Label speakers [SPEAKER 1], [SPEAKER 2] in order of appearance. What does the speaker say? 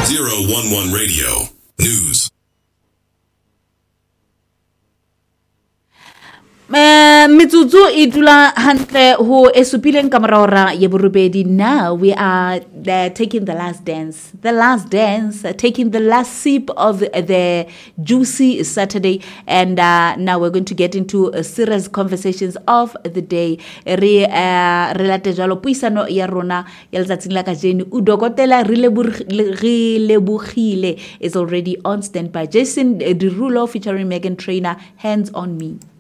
[SPEAKER 1] 011 Radio News.
[SPEAKER 2] Metsotso e dula hantle ho esupileng ka mora ya borobedi. Now we are taking the last dance, taking the last sip of the juicy Saturday, and now we're going to get into serious conversations of the day. Re late jalo puisano ya rona ya letsatsing la kajeno. Udokotela re lebogile is already on standby. Jason Derulo featuring Megan Trainor, Hands on Me.